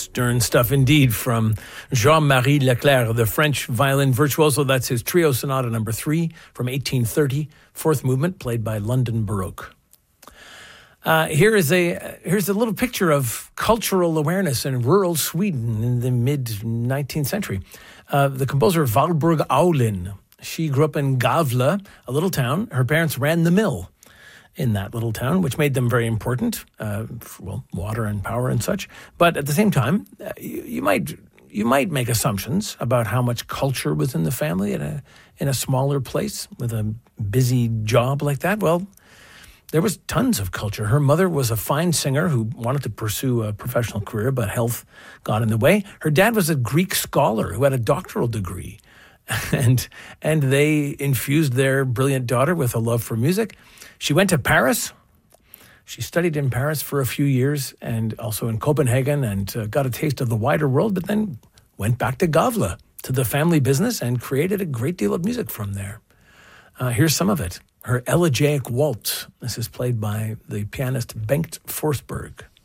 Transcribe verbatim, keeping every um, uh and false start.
stern stuff indeed from Jean-Marie Leclerc, the French violin virtuoso. That's his Trio Sonata number three from eighteen thirty, fourth movement, played by London Baroque. Uh, here is a here's a little picture of cultural awareness in rural Sweden in the mid-nineteenth century. Uh, the composer Valborg Aulin, she grew up in Gavle, a little town. Her parents ran the mill in that little town, which made them very important, uh, for, well, water and power and such. But at the same time, uh, you, you might you might make assumptions about how much culture was in the family in a in a smaller place with a busy job like that. Well, there was tons of culture. Her mother was a fine singer who wanted to pursue a professional career, but health got in the way. Her dad was a Greek scholar who had a doctoral degree, and and they infused their brilliant daughter with a love for music. She went to Paris. She studied in Paris for a few years and also in Copenhagen and uh, got a taste of the wider world, but then went back to Gavle, to the family business, and created a great deal of music from there. Uh, here's some of it. Her Elegiac Waltz. This is played by the pianist Bengt Forsberg.